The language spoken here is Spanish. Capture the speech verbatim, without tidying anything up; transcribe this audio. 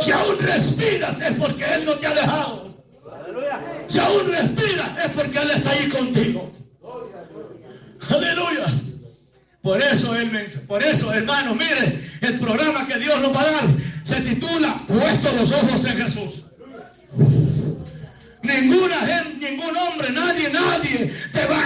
Si aún respiras es porque Él no te ha dejado. Si aún respiras es porque Él está ahí contigo. Aleluya. Por eso, él, por eso, hermanos, mire, el programa que Dios nos va a dar se titula Puesto los ojos en Jesús. Ninguna gente, ningún hombre, nadie, nadie te va